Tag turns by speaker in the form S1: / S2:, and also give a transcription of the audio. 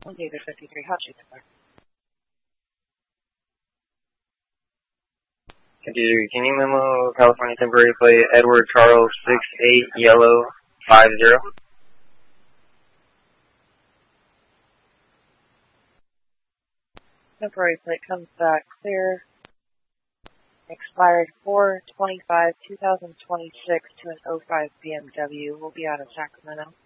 S1: David 53, hot sheet to fire.
S2: Continue, can you memo California temporary plate Edward Charles 68 yellow 50?
S1: Temporary plate comes back clear. Expired 4/25/2026 to an 05 BMW. We'll be out of Sacramento.